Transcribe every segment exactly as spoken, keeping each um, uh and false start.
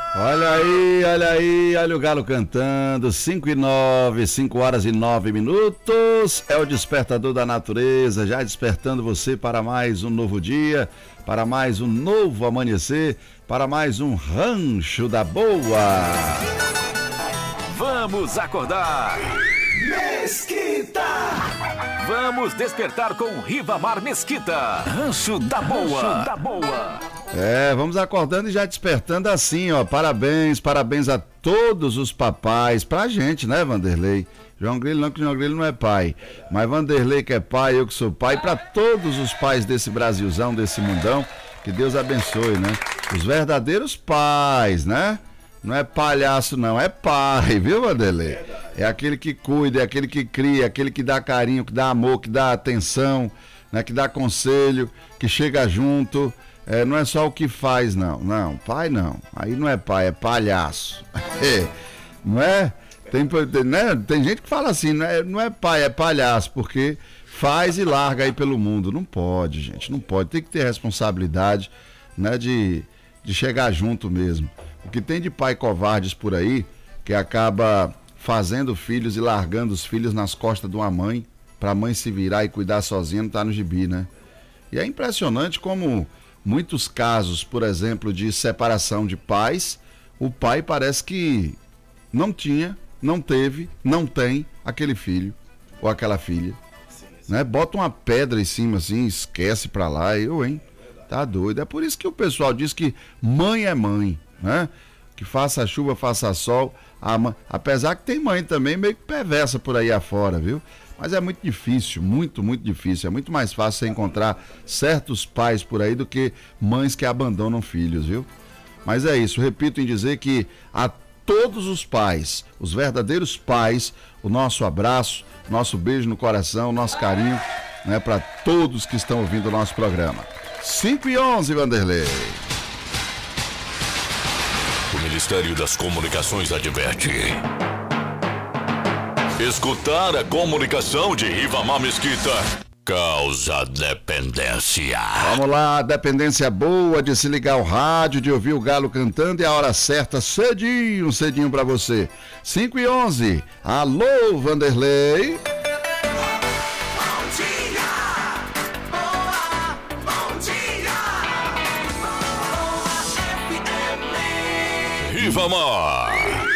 Olha aí, olha aí, olha o galo cantando, cinco e nove, cinco horas e nove minutos, é o despertador da natureza, já despertando você para mais um novo dia, para mais um novo amanhecer, para mais um Rancho da Boa. Vamos acordar! Mesquita! Vamos despertar com Rivamar Mesquita, Rancho da Boa. Rancho da Boa. É, vamos acordando e já despertando assim, ó, parabéns, parabéns a todos os papais, pra gente, né, Vanderlei? João Grilo não, que João Grilo não é pai, mas Vanderlei que é pai, eu que sou pai, pra todos os pais desse Brasilzão, desse mundão, que Deus abençoe, né? Os verdadeiros pais, né? Não é palhaço não, é pai, viu, Vanderlei? É aquele que cuida, é aquele que cria, é aquele que dá carinho, que dá amor, que dá atenção, né? Que dá conselho, que chega junto. É, não é só o que faz, não. Não, pai não. Aí não é pai, é palhaço. É, não é? Tem, né? Tem gente que fala assim, não é, não é pai, é palhaço, porque faz e larga aí pelo mundo. Não pode, gente, não pode. Tem que ter responsabilidade, né, de, de chegar junto mesmo. O que tem de pai covardes por aí, que acaba fazendo filhos e largando os filhos nas costas de uma mãe, pra mãe se virar e cuidar sozinha, não tá no gibi, né? E é impressionante como muitos casos, por exemplo, de separação de pais, o pai parece que não tinha, não teve, não tem aquele filho ou aquela filha, sim, sim. Né? Bota uma pedra em cima assim, esquece pra lá, eu, hein? Tá doido. É por isso que o pessoal diz que mãe é mãe, né? Que faça chuva, faça sol, a mãe, apesar que tem mãe também meio que perversa por aí afora, viu? Mas é muito difícil, muito, muito difícil. É muito mais fácil você encontrar certos pais por aí do que mães que abandonam filhos, viu? Mas é isso, repito em dizer que a todos os pais, os verdadeiros pais, o nosso abraço, nosso beijo no coração, nosso carinho, né, para todos que estão ouvindo o nosso programa. cinco e onze, Vanderlei. O Ministério das Comunicações adverte. Escutar a comunicação de Rivamar Mesquita causa dependência. Vamos lá, dependência boa de se ligar ao rádio, de ouvir o galo cantando e a hora certa, cedinho, cedinho pra você. cinco e onze. Alô, Vanderlei. Bom dia! Boa! Bom dia! Boa F M! Rivamar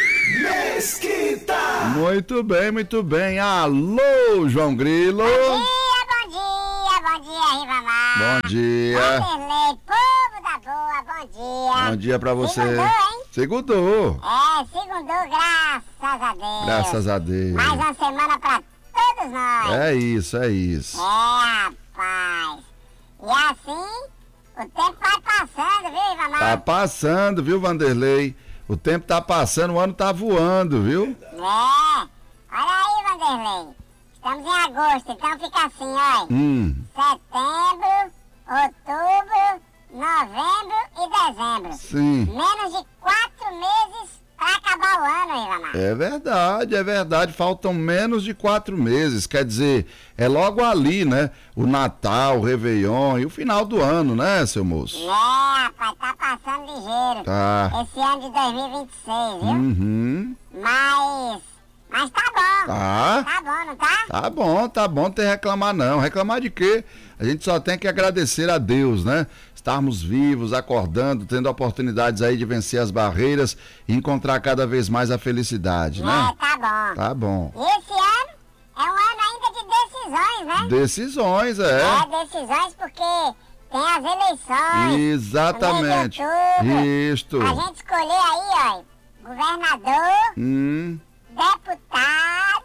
Mesquita! Muito bem, muito bem. Alô, João Grilo. Bom dia, bom dia, bom dia, Rivamar. Bom dia. Vanderlei, povo da boa, bom dia. Bom dia pra você. Segundou, hein? Segundou. É, segundou, graças a Deus. Graças a Deus. Mais uma semana pra todos nós. É isso, é isso. É, rapaz. E assim, o tempo vai passando, viu, Rivamar? Tá passando, viu, Vanderlei? O tempo tá passando, o ano tá voando, viu? É. Olha aí, Vanderlei. Estamos em agosto, então fica assim, olha. Hum. Setembro, outubro, novembro e dezembro. Sim. Menos de quatro meses pra acabar o ano, Rivamar. É verdade, é verdade. Faltam menos de quatro meses. Quer dizer, é logo ali, né? O Natal, o Réveillon e o final do ano, né, seu moço? É, rapaz, tá passando ligeiro. Tá. Esse ano de dois mil e vinte e seis, viu? Uhum. Mas. Mas tá bom. Tá. Tá bom, não tá? Tá bom, tá bom, não tem reclamar não. Reclamar de quê? A gente só tem que agradecer a Deus, né? Estarmos vivos, acordando, tendo oportunidades aí de vencer as barreiras e encontrar cada vez mais a felicidade, né? É, tá bom. Tá bom. E esse ano é um ano ainda de decisões, né? Decisões, é. É, decisões porque tem as eleições. Exatamente. No mês de outubro. Isto. A gente escolher aí, ó, governador, Hum, deputado.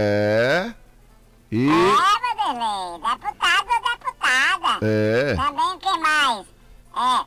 é. E. É, Vanderlei, deputado ou deputada. É. Também o que mais? É,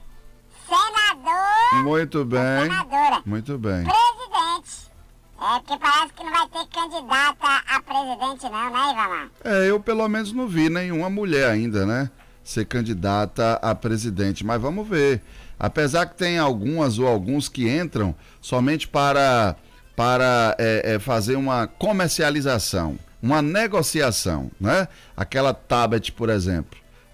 senador. Muito bem. Senadora. Muito bem. Presidente. É, porque parece que não vai ter candidata a presidente não, né, Rivamar? É, eu pelo menos não vi nenhuma mulher ainda, né? Ser candidata a presidente, mas vamos ver. Apesar que tem algumas ou alguns que entram somente para, para é, é, fazer uma comercialização, uma negociação, né? Aquela tablet, por exemplo.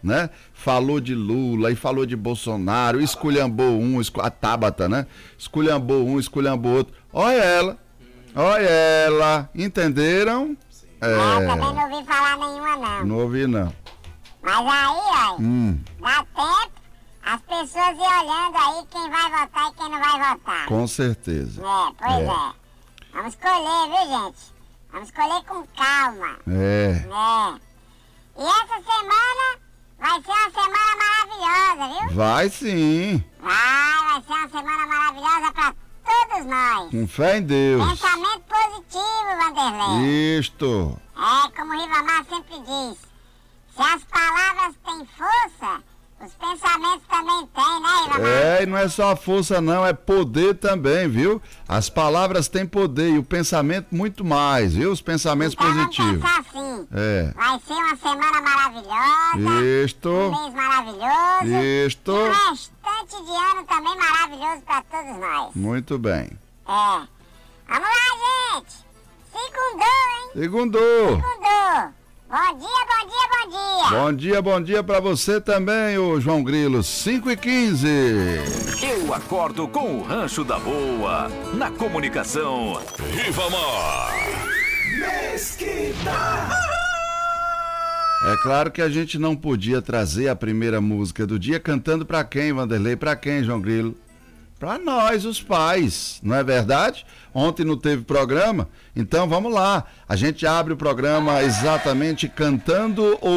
né? Falou de Lula e falou de Bolsonaro, esculhambou um, escu... a Tabata, né? Esculhambou um, esculhambou outro. Olha ela, olha ela, entenderam? É, eu também não ouvi falar nenhuma, não. Não ouvi, não. Mas aí, olha, Hum, dá tempo as pessoas ir olhando aí quem vai votar e quem não vai votar. com certeza. É, pois É. é. Vamos escolher, viu, gente? Vamos escolher com calma. É, É. E essa semana vai ser uma semana maravilhosa, viu? vai sim, Vai, vai ser uma semana maravilhosa pra todos nós. com fé em Deus. Pensamento positivo, Vanderlei. Isto, É, como o Rivamar sempre diz, se as palavras têm força, os pensamentos também têm, né, Rivamar? é, e não é só força não, é poder também, viu? As palavras têm poder e o pensamento muito mais, viu? Os pensamentos Então vamos positivos. pensar assim, É, vai ser uma semana maravilhosa, isto, um mês maravilhoso, isto, e um restante de ano também maravilhoso pra todos nós. muito bem. É. Vamos lá, gente! Segundou, hein? Segundou. Segundou! Bom dia, bom dia, bom dia! Bom dia, bom dia pra você também, ô João Grilo, cinco e quinze. Eu acordo com o Rancho da Boa. Na comunicação, Rivamar. Mesquita. É claro que a gente não podia trazer a primeira música do dia cantando pra quem, Vanderlei? Pra quem, João Grilo? Pra nós, os pais, não é verdade? Ontem não teve programa, então vamos lá. A gente abre o programa exatamente cantando ou